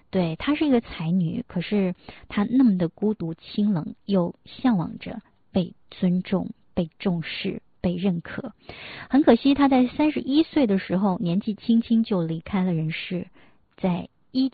对，她是一个才女，可是她那么的孤独清冷，又向往着被尊重、被重视、被认可。很可惜，她在31岁的时候，年纪轻轻就离开了人世。在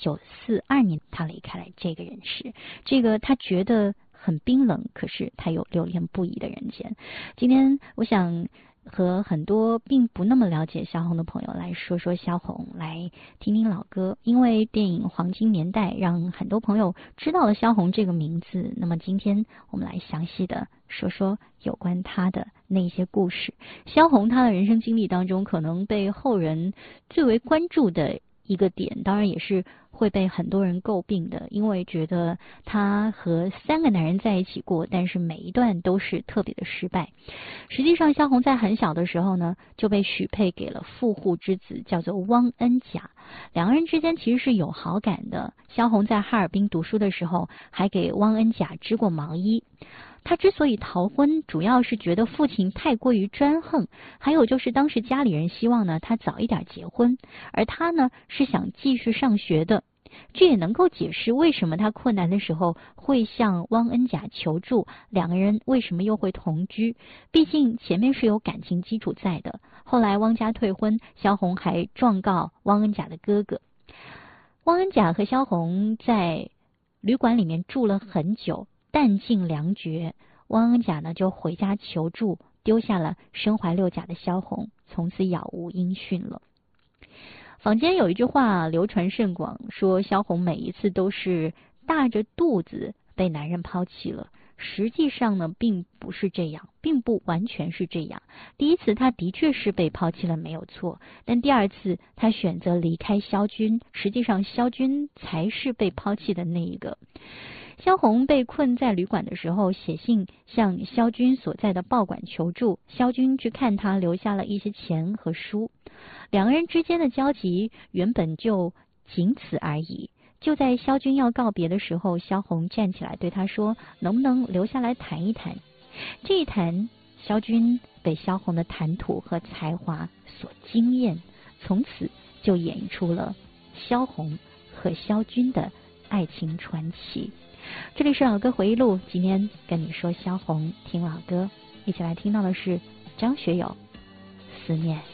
1942年，她离开了这个人世。这个她觉得很冰冷，可是她又留恋不已的人间。今天我想和很多并不那么了解萧红的朋友来说说萧红，来听听老歌。因为电影《黄金年代》让很多朋友知道了萧红这个名字。那么今天我们来详细的说说有关她的那些故事。萧红她的人生经历当中，可能被后人最为关注的一个点，当然也是会被很多人诟病的，因为觉得她和3个男人在一起过，但是每一段都是特别的失败。实际上，萧红在很小的时候呢，就被许配给了富户之子，叫做汪恩甲。两个人之间其实是有好感的。萧红在哈尔滨读书的时候，还给汪恩甲织过毛衣。他之所以逃婚，主要是觉得父亲太过于专横，还有就是当时家里人希望呢他早一点结婚，而他呢是想继续上学的。这也能够解释为什么他困难的时候会向汪恩甲求助，两个人为什么又会同居，毕竟前面是有感情基础在的。后来汪家退婚，萧红还状告汪恩甲的哥哥。汪恩甲和萧红在旅馆里面住了很久，弹尽粮绝，汪恩甲呢就回家求助，丢下了身怀6甲的萧红，从此杳无音讯了。坊间有一句话流传甚广，说萧红每一次都是大着肚子被男人抛弃了。实际上呢，并不是这样，并不完全是这样。第一次她的确是被抛弃了，没有错，但第二次她选择离开萧军，实际上萧军才是被抛弃的那一个。萧红被困在旅馆的时候，写信向萧军所在的报馆求助，萧军去看他，留下了一些钱和书。两个人之间的交集原本就仅此而已。就在萧军要告别的时候，萧红站起来对他说：“能不能留下来谈一谈？”这一谈，萧军被萧红的谈吐和才华所惊艳，从此就演绎出了萧红和萧军的爱情传奇。这里是老歌回忆录，今天跟你说萧红，听老歌，一起来听到的是张学友《思念》。